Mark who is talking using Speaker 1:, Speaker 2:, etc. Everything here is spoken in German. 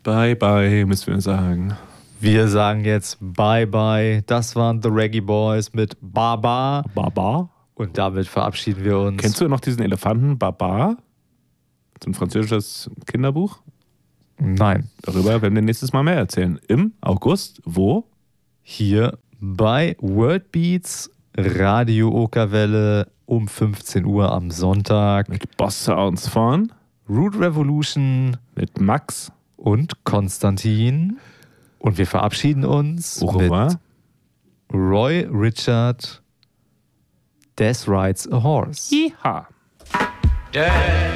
Speaker 1: Bye, bye, müssen wir sagen.
Speaker 2: Wir sagen jetzt Bye, bye. Das waren The Reggae Boys mit Baba.
Speaker 1: Baba.
Speaker 2: Und damit verabschieden wir uns.
Speaker 1: Kennst du noch diesen Elefanten Baba? Das ist ein französisches Kinderbuch.
Speaker 2: Nein.
Speaker 1: Darüber werden wir nächstes Mal mehr erzählen. Im August. Wo?
Speaker 2: Hier bei World Beats, Radio Okerwelle um 15 Uhr am Sonntag.
Speaker 1: Mit Boss Sounds von
Speaker 2: Root Revolution
Speaker 1: mit Max
Speaker 2: und Konstantin. Und wir verabschieden uns mit Roy Richard, Death Rides a Horse.
Speaker 1: Yeehaw.
Speaker 3: Yeah.